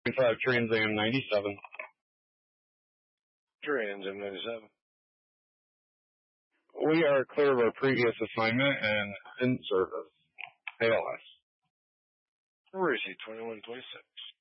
5 Trans Am 97. Trans Am 97. We are clear of our previous assignment and in service. ALS. Where is he? 2126.